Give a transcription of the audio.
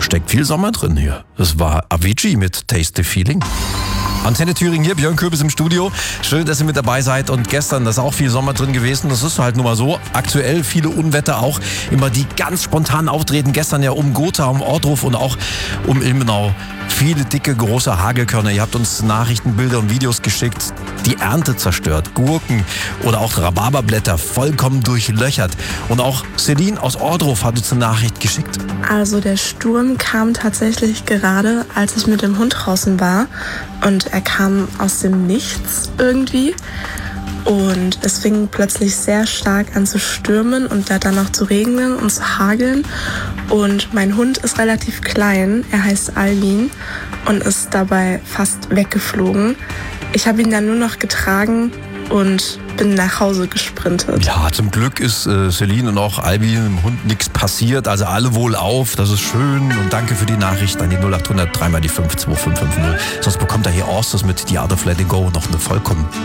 steckt viel Sommer drin hier. Das war Avicii mit Taste the Feeling. Antenne Thüringen hier, Björn Köbis im Studio. Schön, dass ihr mit dabei seid. Und gestern, da ist auch viel Sommer drin gewesen. Das ist halt nun mal so. Aktuell viele Unwetter auch. Immer die ganz spontan auftreten. Gestern ja um Gotha, um Ohrdruf und auch um Ilmenau. Viele dicke, große Hagelkörner. Ihr habt uns Nachrichten, Bilder und Videos geschickt. Die Ernte zerstört. Gurken oder auch Rhabarberblätter vollkommen durchlöchert. Und auch Celine aus Ohrdruf hat uns eine Nachricht geschickt. Also der Sturm kam tatsächlich gerade, als ich mit dem Hund draußen war. Und er kam aus dem Nichts irgendwie. Und es fing plötzlich sehr stark an zu stürmen und dann noch zu regnen und zu hageln. Und mein Hund ist relativ klein, er heißt Albin und ist dabei fast weggeflogen. Ich habe ihn dann nur noch getragen und bin nach Hause gesprintet. Ja, zum Glück ist Celine und auch Albin, dem Hund, nichts passiert. Also alle wohlauf, das ist schön. Und danke für die Nachricht an die 0800 3 mal die 5 2550. Sonst bekommt er hier Orstes mit The Art of Letting Go noch eine vollkommen